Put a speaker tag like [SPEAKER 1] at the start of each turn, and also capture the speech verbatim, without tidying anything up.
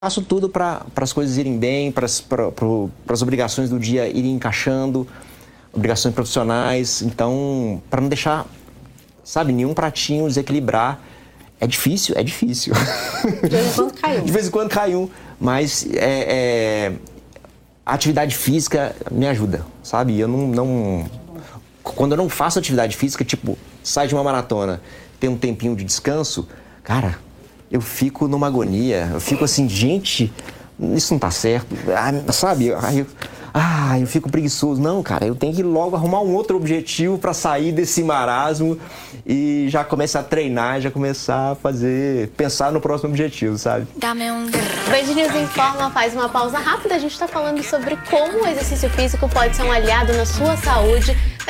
[SPEAKER 1] Faço tudo para as coisas irem bem, para as obrigações do dia irem encaixando, obrigações profissionais. Então, para não deixar, sabe, nenhum pratinho desequilibrar. É difícil, é difícil.
[SPEAKER 2] De vez em quando cai um.
[SPEAKER 1] De vez em quando cai um, mas é, é, a atividade física me ajuda, sabe? Eu não, não... Quando eu não faço atividade física, tipo, sai de uma maratona, tem um tempinho de descanso, cara, eu fico numa agonia, eu fico assim, gente, isso não tá certo, ah, sabe? Aí eu, ah, eu fico preguiçoso. Não, cara, eu tenho que logo arrumar um outro objetivo para sair desse marasmo e já começar a treinar, já começar a fazer, pensar no próximo objetivo, sabe?
[SPEAKER 2] O Band News Informa faz uma pausa rápida. A gente está falando sobre como o exercício físico pode ser um aliado na sua saúde.